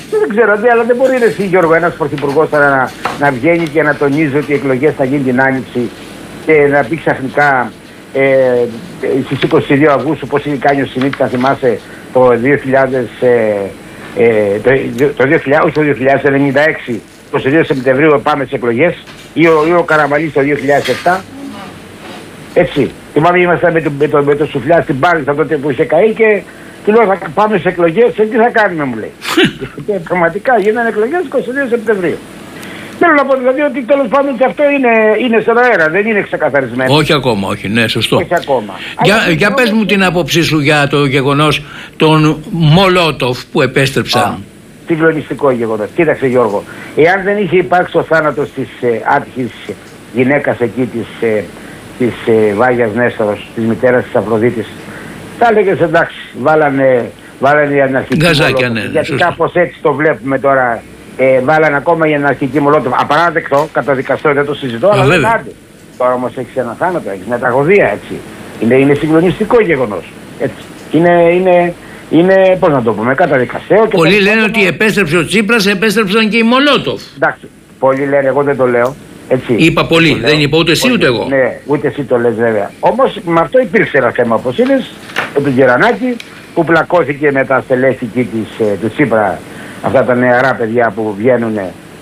Δεν ξέρω, αλλά δεν μπορεί εσύ, Γιώργο, ένας πρωθυπουργός τώρα να βγαίνει και να τονίζει ότι οι εκλογές θα γίνουν την Άνοιξη και να πει ξαφνικά στις 22 Αυγούστου, πώς είχε κάνει ο Σιμίτης, θα θυμάσαι, το 2096, 22 Σεπτεμβρίου πάμε στις εκλογές, ή ο Καραμανλής το 2007. Έτσι. Θυμάμαι ήμασταν με το Σουφλιά στην Πάλισσα τότε που είχε καεί και του λέω θα πάμε στις εκλογές, τι θα κάνουμε, μου λέει. Και πραγματικά γίνανε εκλογές 22 Σεπτεμβρίου. Θέλω να πω δηλαδή ότι τέλος πάντων και αυτό είναι στον αέρα, δεν είναι ξεκαθαρισμένο. Όχι ακόμα, όχι, ναι, σωστό. Όχι ακόμα. Για πες μου την άποψή σου για το γεγονός των Μολότοφ που επέστρεψαν. Συγκλονιστικό γεγονός. Κοίταξε, Γιώργο, εάν δεν είχε υπάρξει ο θάνατος της άτυχης γυναίκας εκεί της Βάγιας Νέστορος, της μητέρας της Αφροδίτης, θα έλεγες εντάξει, βάλανε η αναρχική Γκαζάκια, ναι, γιατί σωστό. κάπως έτσι το βλέπουμε τώρα. Βάλανε ακόμα η αναρχική Μολότοφ. Απαράδεκτο, καταδικαστό, δεν το συζητώ, αλλά δεν άντε. Τώρα όμως έχεις ένα θάνατο, έχεις μια τραγωδία, έτσι. Είναι συγκλονιστικό γεγονός. Έτσι. Είναι, πώς να το πούμε, καταδικαστέο. Πολλοί λένε ότι επέστρεψε ο Τσίπρας, επέστρεψαν και οι Μολότοφ. Εντάξει, πολλοί λένε, εγώ δεν το λέω. Έτσι. Είπα πολλοί, δεν είπα ούτε εσύ ούτε εγώ. Ναι, ούτε εσύ το λες βέβαια. Όμως με αυτό υπήρξε ένα θέμα, όπως είδες, με τον Γερανάκη, που πλακώθηκε με τα στελέχη του Τσίπρα. Αυτά τα νεαρά παιδιά που βγαίνουν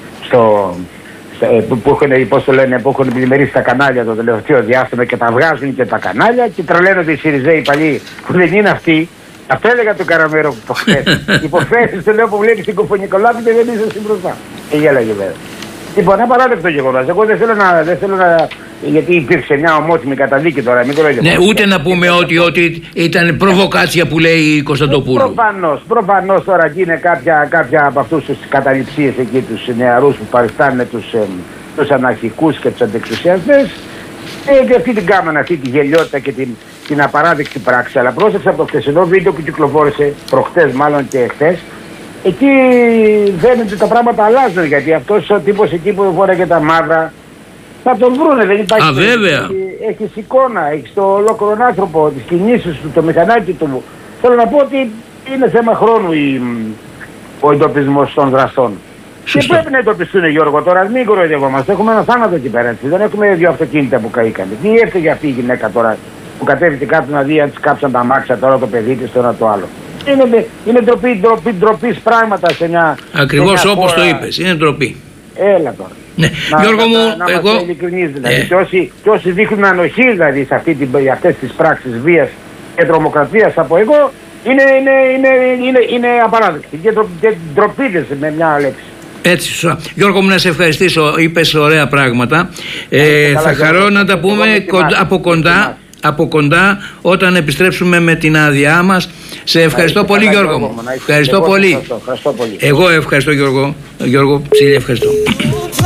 που έχουν πλημμυρίσει τα κανάλια το τελευταίο διάστημα και τα βγάζουν και τα κανάλια και τρελαίνονται οι Σιριζέοι παλιοί που δεν είναι αυτοί. Αυτό έλεγα του Καραμέρο που υποφέρεις, το λέω που βλέπεις την Κουφονικολάπη και δεν είσαι στην μπροστά. Και γέλαγε βέβαια. Λοιπόν, απαράδεκτο γεγονός. Εγώ δεν θέλω να. Γιατί υπήρξε μια ομότιμη καταδίκη τώρα. Ναι, ούτε να πούμε ότι ήταν προβοκάτσια που λέει η Κωνσταντοπούλου. Προφανώς τώρα εκεί είναι κάποια από αυτούς τους καταληψίες εκεί, τους νεαρούς που παριστάνουν τους αναρχικούς και τους αντεξουσιαστές. Και αυτή την κάμανα, αυτή τη γελιότητα και την απαράδεκτη πράξη. Αλλά πρόσεξα από το χθεσινό βίντεο που κυκλοφόρησε προχτές, μάλλον και χθες. Εκεί φαίνεται τα πράγματα αλλάζουν, γιατί αυτός ο τύπος εκεί που φόραγε τα μαύρα θα τον βρούνε, δεν υπάρχει. Βέβαια. Έχεις εικόνα, έχεις το ολόκληρο άνθρωπο, τις κινήσεις του, το μηχανάκι του. Θέλω να πω ότι είναι θέμα χρόνου ο εντοπισμός των δραστών. Σωστό. Και πρέπει να εντοπιστούν, Γιώργο, τώρα μην κοροϊδευόμαστε. Έχουμε ένα θάνατο εκεί πέρα. Δεν έχουμε δύο αυτοκίνητα που καήκανε. Τι έφταιγε αυτή η γυναίκα τώρα που κατέβηκε κάτω να δει αν της κάψαν τα μάξια, τώρα το παιδί της, τώρα το άλλο. Είναι ντροπή πράγματα σε μια. Ακριβώς όπως το είπες, είναι ντροπή. Έλα τώρα. Ναι. Γιώργο μου, εγώ. Δηλαδή, και όσοι δείχνουν ανοχή δηλαδή, σε αυτές τις πράξεις βίας και τρομοκρατίας από εγώ, είναι απαράδεκτοι και ντροπίδες με μια λέξη. Έτσι, σωστά. Γιώργο μου, να σε ευχαριστήσω. Είπες ωραία πράγματα. Θα χαρώ να τα πούμε από κοντά όταν επιστρέψουμε με την άδειά μας. Σε ευχαριστώ πολύ, Γιώργο μου. Ευχαριστώ πολύ. Εγώ ευχαριστώ, Γιώργο. Γιώργο, ψήλια ευχαριστώ.